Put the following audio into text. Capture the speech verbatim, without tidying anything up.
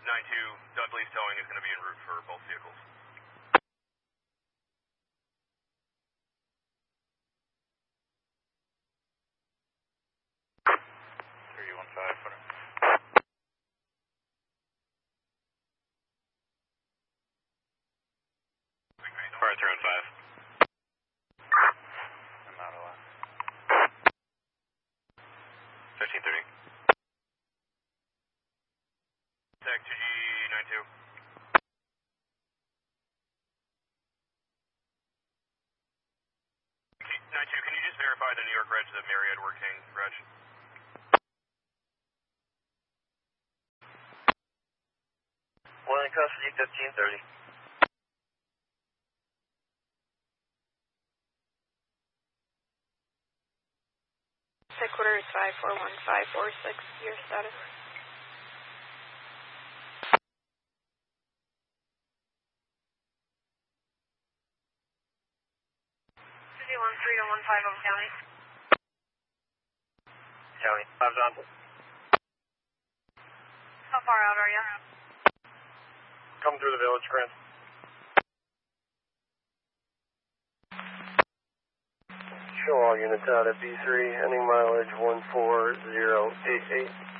nine two, Dudley's towing is going to be en route for both vehicles. three one five, put him. Fire three one five. I'm out of line. fifteen thirty. Tech two G nine two. nine two, can you just verify the New York reg, the Mary Edward King reg? One in custody, fifteen thirty. Headquarters five four one five four six, your status. one three to one five on county. County, five on. How far out are you? Come through the village, Grant. Show all units out at B three, ending mileage one four zero eight eight.